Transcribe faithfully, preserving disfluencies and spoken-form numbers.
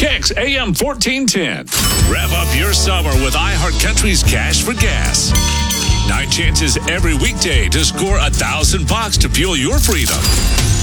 Kicks A M fourteen ten. Rev up your summer with iHeartCountry's Cash for Gas. Nine chances every weekday to score a thousand bucks to fuel your freedom.